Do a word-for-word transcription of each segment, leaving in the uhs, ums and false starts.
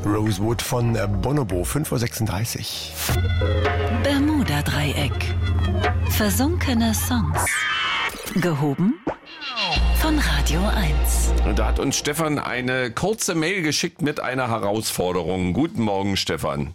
Rosewood von Bonobo, fünf Uhr sechsunddreißig. Bermuda-Dreieck. Versunkene Songs. Gehoben von Radio eins. Und da hat uns Stefan eine kurze Mail geschickt mit einer Herausforderung. Guten Morgen, Stefan.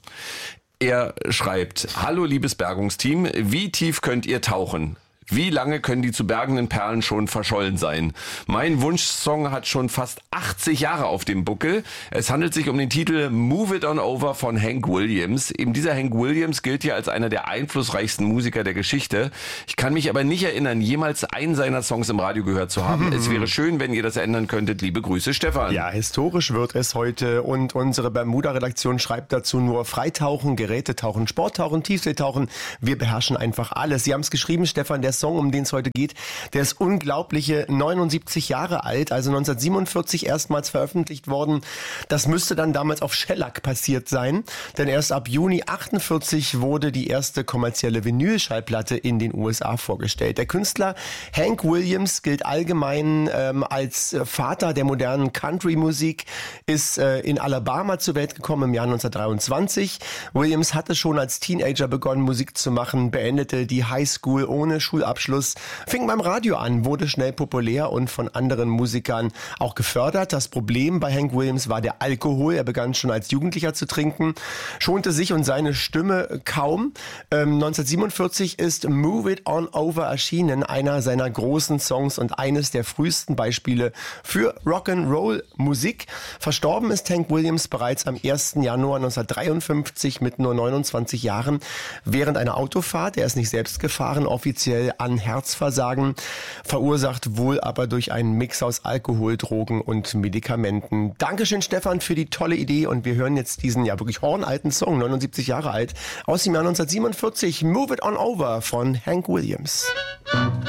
Er schreibt: Hallo liebes Bergungsteam, wie tief könnt ihr tauchen? Wie lange können die zu bergenden Perlen schon verschollen sein? Mein Wunschsong hat schon fast achtzig Jahre auf dem Buckel. Es handelt sich um den Titel Move It On Over von Hank Williams. Eben dieser Hank Williams gilt ja als einer der einflussreichsten Musiker der Geschichte. Ich kann mich aber nicht erinnern, jemals einen seiner Songs im Radio gehört zu haben. Es wäre schön, wenn ihr das ändern könntet. Liebe Grüße, Stefan. Ja, historisch wird es heute und unsere Bermuda-Redaktion schreibt dazu nur Freitauchen, Gerätetauchen, Sporttauchen, Tiefseetauchen. Wir beherrschen einfach alles. Sie haben es geschrieben, Stefan, der Song, um den es heute geht, der ist unglaubliche neunundsiebzig Jahre alt, also neunzehnhundertsiebenundvierzig erstmals veröffentlicht worden. Das müsste dann damals auf Shellac passiert sein, denn erst ab Juni achtundvierzig wurde die erste kommerzielle Vinylschallplatte in den U S A vorgestellt. Der Künstler Hank Williams gilt allgemein ähm, als Vater der modernen Country-Musik, ist äh, in Alabama zur Welt gekommen im Jahr neunzehnhundertdreiundzwanzig. Williams hatte schon als Teenager begonnen, Musik zu machen, beendete die Highschool ohne Schulabschluss, fing beim Radio an, wurde schnell populär und von anderen Musikern auch gefördert. Das Problem bei Hank Williams war der Alkohol. Er begann schon als Jugendlicher zu trinken, schonte sich und seine Stimme kaum. Ähm, neunzehnhundertsiebenundvierzig ist Move It On Over erschienen, einer seiner großen Songs und eines der frühesten Beispiele für Rock'n'Roll-Musik. Verstorben ist Hank Williams bereits am ersten Januar neunzehnhundertdreiundfünfzig mit nur neunundzwanzig Jahren während einer Autofahrt. Er ist nicht selbst gefahren, offiziell an Herzversagen, verursacht wohl aber durch einen Mix aus Alkohol, Drogen und Medikamenten. Dankeschön, Stefan, für die tolle Idee und wir hören jetzt diesen ja wirklich hornalten Song, neunundsiebzig Jahre alt, aus dem Jahr neunzehnhundertsiebenundvierzig, Move It On Over von Hank Williams.